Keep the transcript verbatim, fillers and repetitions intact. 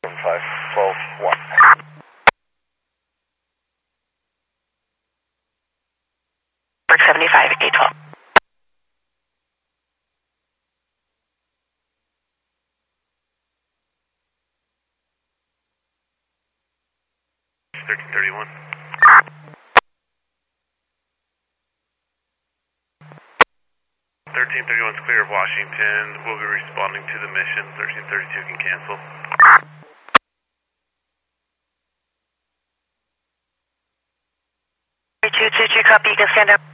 five, twelve, one. seventy-five, eight twelve. thirteen thirty-one. thirteen thirty-one is clear of Washington. We'll be responding to the mission. thirteen thirty-two can cancel. two two two, copy, you can stand up.